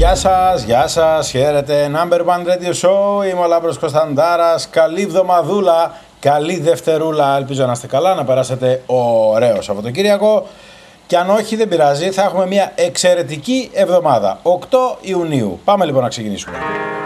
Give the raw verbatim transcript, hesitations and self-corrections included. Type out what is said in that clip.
Γεια σας, γεια σας, χαίρετε. Number One Radio Show, είμαι ο Λάμπρος Κωνσταντάρας. Καλή εβδομαδούλα, καλή Δευτερούλα. Ελπίζω να είστε καλά, να περάσετε ωραίο Σαββατοκύριακο. Και αν όχι, δεν πειράζει, θα έχουμε μια εξαιρετική εβδομάδα. οκτώ Ιουνίου. Πάμε λοιπόν να ξεκινήσουμε.